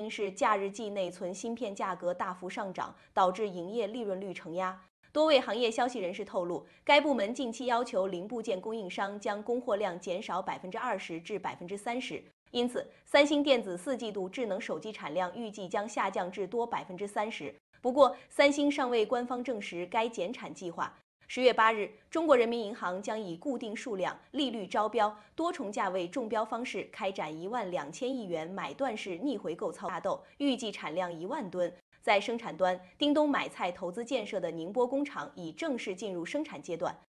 因是假日季内存芯片价格大幅上涨，导致营业利润率承压。多位行业消息人士透露，该部门近期要求零部件供应商将供货量减少20%至30%。因此，三星电子4季度智能手机产量预计将下降至多30%。不过，三星尚未官方证实该减产计划。10月8日，中国人民银行将以固定数量、利率招标、多重价位中标方式开展12000亿元买断式逆回购操大豆，预计产量1万吨。在生产端，叮咚买菜投资建设的宁波工厂已正式进入生产阶段。